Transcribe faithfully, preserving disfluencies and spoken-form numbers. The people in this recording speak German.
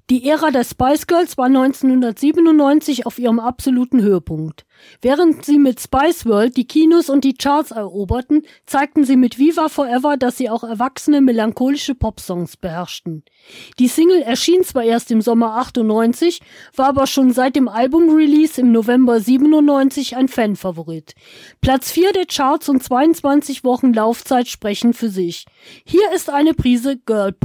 Die Ära der Spice Girls war neunzehnhundertsiebenundneunzig auf ihrem absoluten Höhepunkt. Während sie mit Spice World die Kinos und die Charts eroberten, zeigten sie mit Viva Forever, dass sie auch erwachsene, melancholische Popsongs beherrschten. Die Single erschien zwar erst im Sommer achtundneunzig, war aber schon seit dem Album-Release im November siebenundneunzig ein Fanfavorit. Platz vier der Charts und zweiundzwanzig Wochen Laufzeit sprechen für sich. Hier ist eine Prise Girl Power.